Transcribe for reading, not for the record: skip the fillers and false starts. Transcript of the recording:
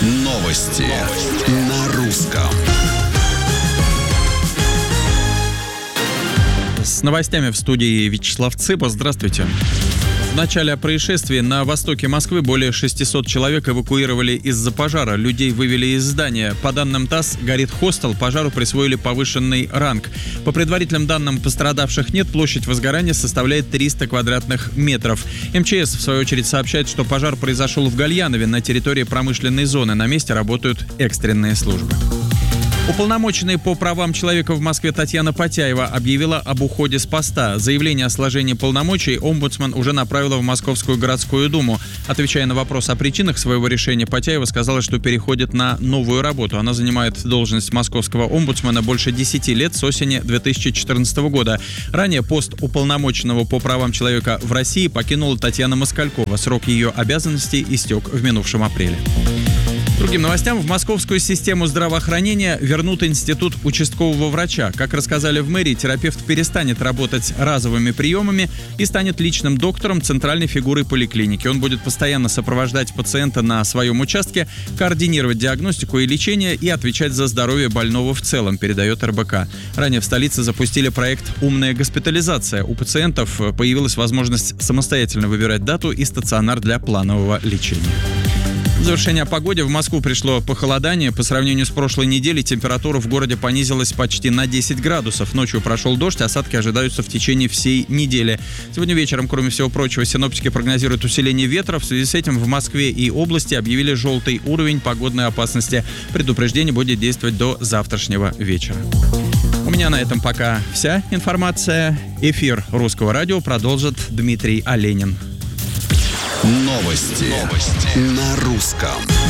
Новости на русском. С новостями в студии Вячеслав Цыпа. Здравствуйте. В начале происшествия на востоке Москвы более 600 человек эвакуировали из-за пожара. Людей вывели из здания. По данным ТАСС, горит хостел. Пожару присвоили повышенный ранг. По предварительным данным, пострадавших нет. Площадь возгорания составляет 300 квадратных метров. МЧС, в свою очередь, сообщает, что пожар произошел в Гальянове на территории промышленной зоны. На месте работают экстренные службы. Уполномоченная по правам человека в Москве Татьяна Потяева объявила об уходе с поста. Заявление о сложении полномочий омбудсмен уже направила в Московскую городскую думу. Отвечая на вопрос о причинах своего решения, Потяева сказала, что переходит на новую работу. Она занимает должность московского омбудсмена больше 10 лет с осени 2014 года. Ранее пост уполномоченного по правам человека в России покинула Татьяна Москалькова. Срок ее обязанностей истек в минувшем апреле. Другим новостям. В московскую систему здравоохранения вернут институт участкового врача. Как рассказали в мэрии, терапевт перестанет работать разовыми приемами и станет личным доктором, центральной фигурой поликлиники. Он будет постоянно сопровождать пациента на своем участке, координировать диагностику и лечение и отвечать за здоровье больного в целом, передает РБК. Ранее в столице запустили проект «Умная госпитализация». У пациентов появилась возможность самостоятельно выбирать дату и стационар для планового лечения. В завершение о погоде. В Москву пришло похолодание. По сравнению с прошлой неделей температура в городе понизилась почти на 10 градусов. Ночью прошел дождь, осадки ожидаются в течение всей недели. Сегодня вечером, кроме всего прочего, синоптики прогнозируют усиление ветра. В связи с этим в Москве и области объявили желтый уровень погодной опасности. Предупреждение будет действовать до завтрашнего вечера. У меня на этом пока вся информация. Эфир Русского радио продолжит Дмитрий Оленин. Новости на русском.